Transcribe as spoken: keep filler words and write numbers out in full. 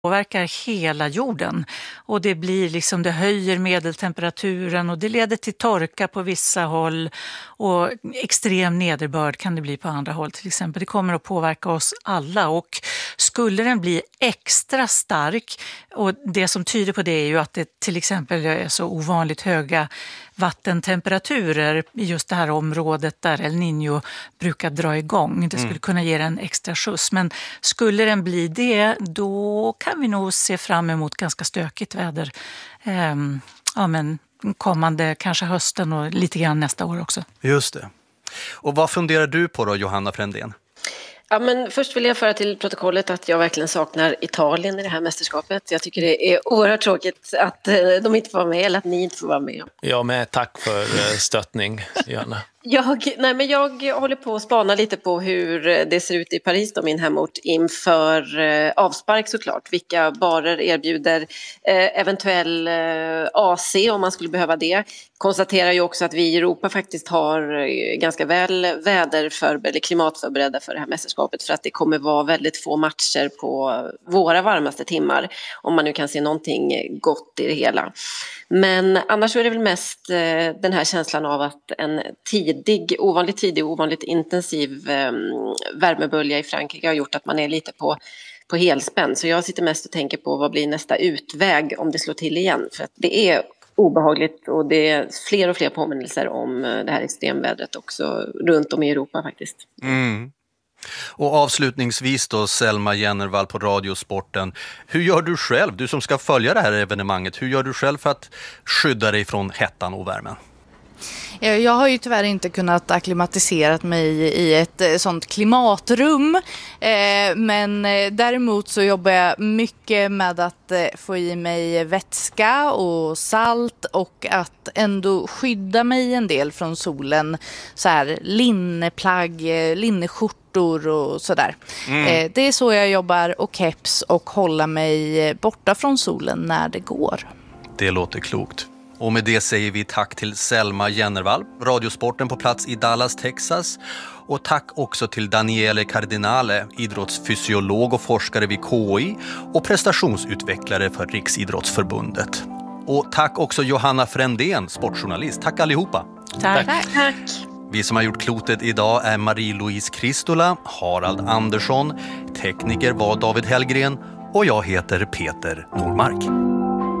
påverkar hela jorden och det blir liksom, det höjer medeltemperaturen och det leder till torka på vissa håll och extrem nederbörd kan det bli på andra håll till exempel. Det kommer att påverka oss alla och skulle den bli extra stark, och det som tyder på det är ju att det till exempel är så ovanligt höga vattentemperaturer i just det här området där El Niño brukar dra igång. Det skulle mm. kunna ge en extra skjuts. Men skulle den bli det, då kan vi nog se fram emot ganska stökigt väder. Ehm, ja, men kommande kanske hösten och lite grann nästa år också. Just det. Och vad funderar du på då, Johanna Frändén? Ja, men först vill jag föra till protokollet att jag verkligen saknar Italien i det här mästerskapet. Jag tycker det är oerhört tråkigt att de inte får vara med eller att ni inte får vara med. Ja, men tack för stöttning, Johanna. Jag, nej, men jag håller på att spana lite på hur det ser ut i Paris, då, min hemort, inför eh, avspark såklart. Vilka barer erbjuder eh, eventuell eh, A C om man skulle behöva det. Konstaterar ju också att vi i Europa faktiskt har eh, ganska väl väder för, eller klimatförberedda för det här mästerskapet, för att det kommer vara väldigt få matcher på våra varmaste timmar, om man nu kan se någonting gott i det hela. Men annars är det väl mest eh, den här känslan av att en tidig, ovanligt tidig och ovanligt intensiv eh, värmebölja i Frankrike har gjort att man är lite på, på helspänn. Så jag sitter mest och tänker på vad blir nästa utväg om det slår till igen. För att det är obehagligt och det är fler och fler påminnelser om det här extremvädret också runt om i Europa faktiskt. Mm. Och avslutningsvis då, Selma Jennervall på Radiosporten. Hur gör du själv, du som ska följa det här evenemanget, hur gör du själv för att skydda dig från hettan och värmen? Jag har ju tyvärr inte kunnat akklimatisera mig i ett sånt klimatrum, men däremot så jobbar jag mycket med att få i mig vätska och salt och att ändå skydda mig en del från solen, så här linneplagg, linneskjortor och sådär. Mm. Det är så jag jobbar, och keps, och hålla mig borta från solen när det går. Det låter klokt. Och med det säger vi tack till Selma Jennervall, Radiosporten på plats i Dallas, Texas. Och tack också till Daniele Cardinale, idrottsfysiolog och forskare vid K I och prestationsutvecklare för Riksidrottsförbundet. Och tack också Johanna Frändén, sportjournalist. Tack allihopa. Tack. Tack. tack. Vi som har gjort klotet idag är Marie-Louise Kristola, Harald Andersson, tekniker var David Hellgren och jag heter Peter Normark.